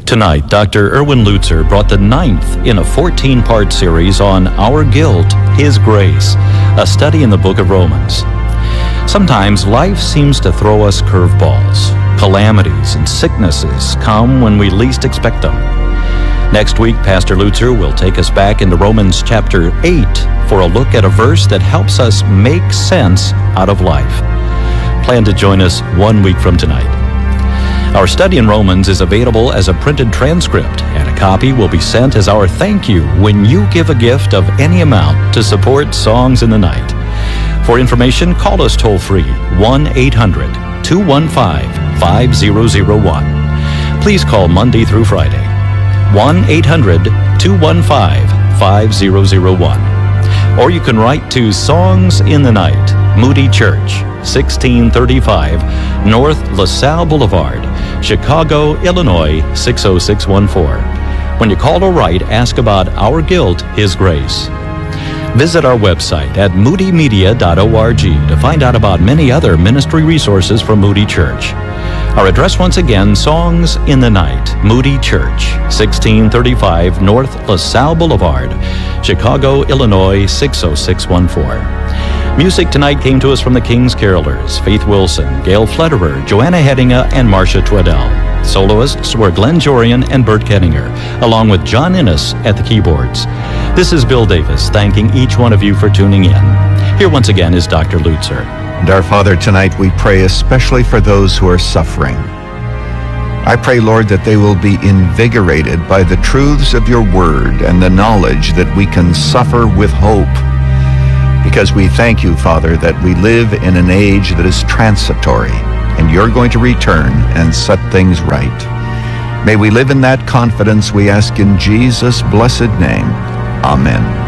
Tonight, Dr. Erwin Lutzer brought the 9th in a 14-part series on Our Guilt, His Grace, a study in the book of Romans. Sometimes life seems to throw us curveballs. Calamities and sicknesses come when we least expect them. Next week, Pastor Lutzer will take us back into Romans chapter 8 for a look at a verse that helps us make sense out of life. Plan to join us 1 week from tonight. Our study in Romans is available as a printed transcript, and a copy will be sent as our thank you when you give a gift of any amount to support Songs in the Night. For information, call us toll-free, 1-800-215-5001. Please call Monday through Friday, 1-800-215-5001. Or you can write to Songs in the Night, Moody Church, 1635 North LaSalle Boulevard, Chicago, Illinois, 60614. When you call or write, ask about Our Guilt, His Grace. Visit our website at moodymedia.org to find out about many other ministry resources from Moody Church. Our address once again, Songs in the Night, Moody Church, 1635 North LaSalle Boulevard, Chicago, Illinois, 60614. Music tonight came to us from the King's Carolers, Faith Wilson, Gail Flederer, Joanna Hedinga, and Marcia Twaddell. Soloists were Glenn Jorian and Bert Kenninger, along with John Innes at the keyboards. This is Bill Davis, thanking each one of you for tuning in. Here once again is Dr. Lutzer. And our Father, tonight we pray especially for those who are suffering. I pray, Lord, that they will be invigorated by the truths of your word and the knowledge that we can suffer with hope. Because we thank you, Father, that we live in an age that is transitory, and you're going to return and set things right. May we live in that confidence, we ask in Jesus' blessed name. Amen.